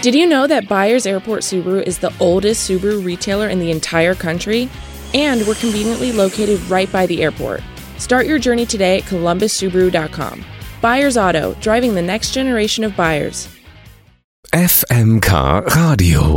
Did you know that Byers Airport Subaru is the oldest Subaru retailer in the entire country? And we're conveniently located right by the airport. Start your journey today at columbussubaru.com. Byers Auto, driving the next generation of buyers. FMK Radio